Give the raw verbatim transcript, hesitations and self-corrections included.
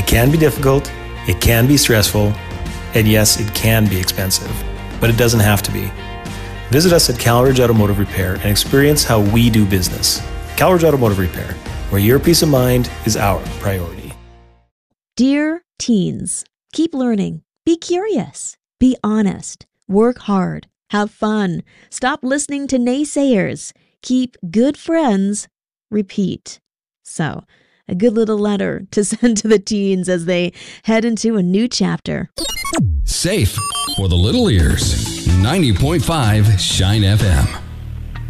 It can be difficult, it can be stressful, and yes, it can be expensive, but it doesn't have to be. Visit us at Calridge Automotive Repair and experience how we do business. Calridge Automotive Repair, where your peace of mind is our priority. Dear teens, keep learning. Be curious. Be honest. Work hard. Have fun. Stop listening to naysayers. Keep good friends. Repeat. So, a good little letter to send to the teens as they head into a new chapter. Safe for the little ears. ninety point five Shine F M.